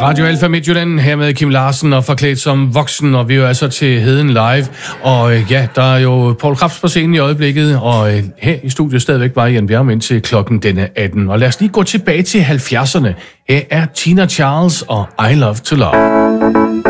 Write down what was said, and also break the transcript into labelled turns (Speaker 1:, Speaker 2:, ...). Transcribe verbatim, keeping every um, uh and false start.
Speaker 1: Radio Alfa Midtjylland her med Kim Larsen og forklædt som voksen, og vi er jo altså til Heden Live. Og øh, ja, der er jo Poul Krebs på scenen i øjeblikket, og øh, her i studiet stadigvæk bare Jan Bjerg indtil klokken denne atten. Og lad os lige gå tilbage til halvfjerdserne. Her er Tina Charles og I Love to Love.